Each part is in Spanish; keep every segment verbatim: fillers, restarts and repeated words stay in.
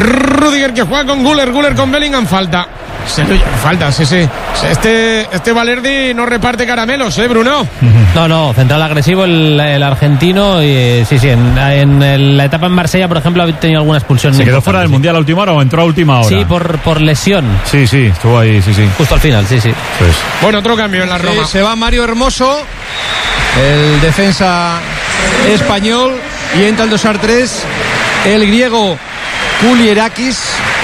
Rüdiger que juega con Güler, Güler con Bellingham, falta. Falta, sí, sí. Este, este Valerdi no reparte caramelos, ¿eh, Bruno? No, no, central agresivo el, el argentino. Y sí, sí, en, en la etapa en Marsella, por ejemplo, ha tenido alguna expulsión. ¿Se quedó fuera del Mundial a última hora o entró a última hora? Sí, por, por lesión. Sí, sí, estuvo ahí, sí, sí. Justo al final, sí, sí. Pues. Bueno, otro cambio en la Roma. Sí, se va Mario Hermoso, el defensa español, y entra el dorsal tres, el griego Kulierakis.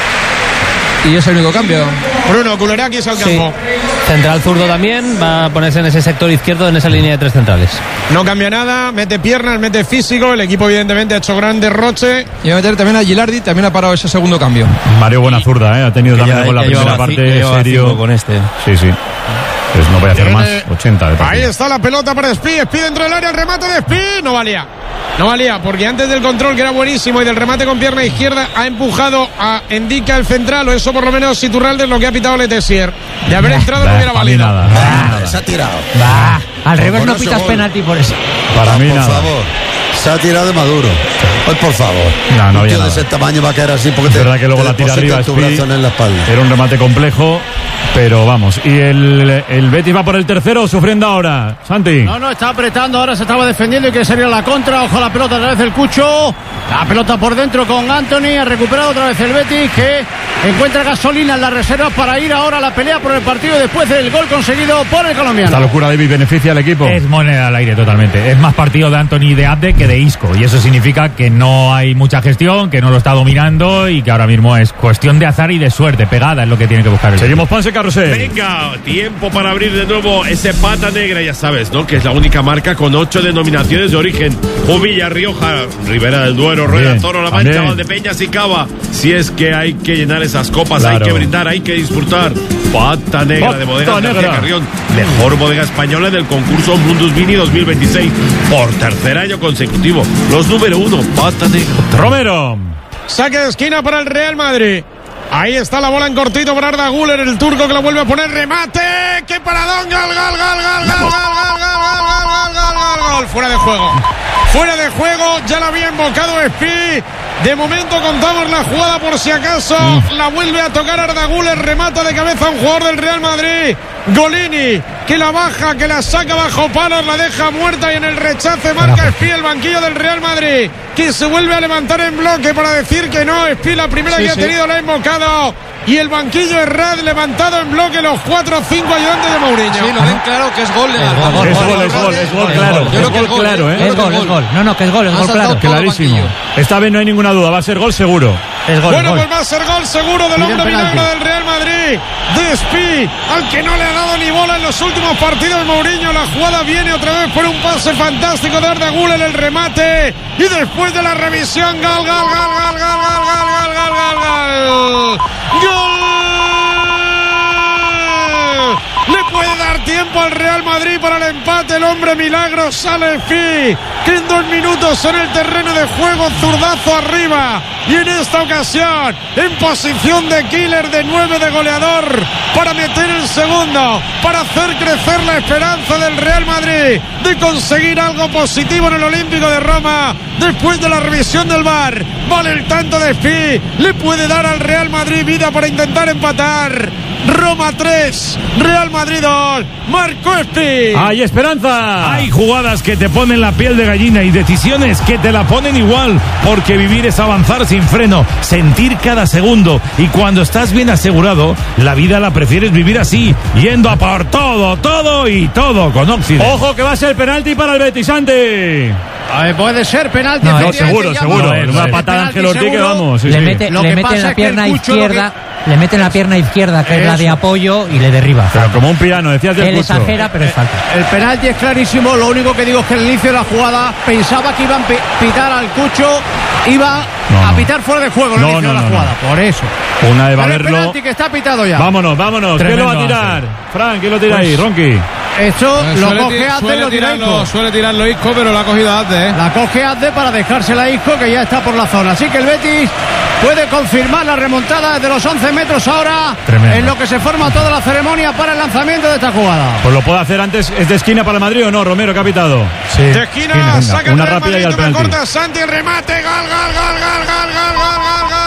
Y es el único cambio. Bruno, Kulierakis al campo. Sí. Central zurdo también, va a ponerse en ese sector izquierdo, en esa línea de tres centrales. No cambia nada, mete piernas, mete físico. El equipo evidentemente ha hecho gran derroche. Y va a meter también a Gilardi, también ha parado ese segundo cambio. Mario buena zurda, ¿eh? Ha tenido también ya, con la primera parte serio. Con este. Sí, sí. Pues no voy a hacer más, ochenta de partido. Ahí está la pelota para Spi, Spi dentro del área, el remate de Spi, no valía. No valía, porque antes del control, que era buenísimo, y del remate con pierna izquierda, ha empujado a Endica el central, o eso por lo menos Iturralde es lo que ha pitado Letessier. De haber entrado no hubiera valido. Nada, nada. Se ha tirado. Bah, al por revés por no pitas gol. penalti por eso. Para ah, mí por nada. favor. Se ha tirado de Maduro. Pues por favor. No, no un tío nada. de ese tamaño va a caer así porque Es te, verdad que luego te la tira deposita arriba tu Spi, brazo en la espalda. era un remate complejo, pero vamos. Y el, el Betis va por el tercero, sufriendo ahora. Santi. No, no, está apretando, ahora se estaba defendiendo y que sería la contra. Ojo la pelota otra vez el Cucho. La pelota por dentro con Anthony. Ha recuperado otra vez el Betis, que encuentra gasolina en las reservas para ir ahora a la pelea por el partido después del gol conseguido por el colombiano. Esta locura, David, beneficia al equipo. Es moneda al aire totalmente. Es más partido de Anthony y de Abde que de Isco. Y eso significa que no hay mucha gestión, que no lo está dominando y que ahora mismo es cuestión de azar y de suerte. Pegada es lo que tiene que buscar el Seguimos Ponce Carrusel. Venga, tiempo para abrir de nuevo ese pata negra, ya sabes, ¿no? Que es la única marca con ocho denominaciones de origen. Jumilla, Rioja, Ribera del Duero, Rueda, Bien, Toro, La Mancha, también. Valdepeñas y Cava. Si es que hay que llenar esas copas, Claro. hay que brindar, hay que disfrutar. Pata negra Pata de Bodegas negra. García Carrión, mejor bodega española del concurso Mundus Vini dos mil veintiséis, por tercer año consecutivo. Los número uno, Pata negra. Romero. Saque de esquina para el Real Madrid. Ahí está la bola en cortito para Arda Güler, el turco que la vuelve a poner. Remate. ¡Qué paradón! ¡Gol, gol, gol, gol, gol, gol, gol, gol, gol, gol, gol, gol! Fuera de juego. Fuera de juego. Ya la había embocado Spi. De momento contamos la jugada por si acaso. Mm. La vuelve a tocar Arda Güler. Remata de cabeza a un jugador del Real Madrid. Golini, que la baja, que la saca bajo palos, la deja muerta y en el rechace marca Spi, el banquillo del Real Madrid, que se vuelve a levantar en bloque para decir que no. Spi, la primera sí, que sí. ha tenido, la ha invocado. Y el banquillo Herrad levantado en bloque, los cuatro o cinco ayudantes de Mourinho. Sí, lo ven claro que es gol de la Es gol, es gol, es gol, es gol, claro. Yo creo que es gol, claro, ¿eh? Es gol, es gol. No, no, que es gol, es gol, claro. Clarísimo. Esta vez no hay ninguna duda, va a ser gol seguro. Es gol, bueno, gol. pues va a ser gol seguro del hombre milagro del Real Madrid, de Spi, al que no le ha dado ni bola en los últimos partidos Mourinho. La jugada viene otra vez por un pase fantástico de Arda Güler, el remate, y después de la revisión, gol, gol, gol, gol, gol, gol, gol, gol, gol, gol, gol. Le puede dar tiempo al Real Madrid para el empate. El hombre milagro sale Spi, que en dos minutos en el terreno de juego, zurdazo arriba. Y en esta ocasión, en posición de killer, de nueve, de goleador, para meter el segundo, para hacer crecer la esperanza del Real Madrid de conseguir algo positivo en el Olímpico de Roma. Después de la revisión del V A R, vale el tanto de Spi, le puede dar al Real Madrid vida para intentar empatar. Roma tres, Real Madrid dos, marcó Spi. ¡Hay esperanza! Hay jugadas que te ponen la piel de gallina y decisiones que te la ponen igual, porque vivir es avanzar sin freno, sentir cada segundo, y cuando estás bien asegurado, la vida la prefieres vivir así, yendo a por todo, todo y todo con Occident. ¡Ojo que va a ser penalti para el Betis, Santi! Ver, puede ser penalti. No, no, seguro, seguro. En una patada de Ángel Ortiz que vamos. Sí, le sí. mete, Lo le que mete pasa en la es que pierna el Cucho izquierda, que... le mete en la pierna izquierda, que Eso. es la de apoyo, y le derriba. Pero como un piano, decías del Él Cucho. exagera, pero es falta. El penalti es clarísimo. Lo único que digo es que al inicio de la jugada pensaba que iban a pitar al Cucho, iba No, a no. pitar fuera de juego al No, inicio no, de la no, jugada. no. Por eso. Una de Pero el Baberlo. penalti que está pitado ya. Vámonos, vámonos. ¿Quién lo va a Tremendo tirar? Fran, ¿quién lo tira ahí? Pues- Ronqui. Esto Eh, lo suele coge ti- Azde, suele lo tira tirarlo, Isco. suele tirarlo Isco, pero lo ha cogido Azde, ¿eh? La coge Azde para dejársela a Isco, que ya está por la zona. Así que el Betis puede confirmar la remontada de los once metros ahora. Tremendo. En lo que se forma toda la ceremonia para el lanzamiento de esta jugada. Pues lo puede hacer antes. ¿Es de esquina para el Madrid o no? Romero, que ha pitado. Sí. De esquina, venga. saca el Una Real rápida y Madrid, al que me penalti. corta Santi, remate, gol, gol, gol, gol, gol, gol, gol, gol, gol,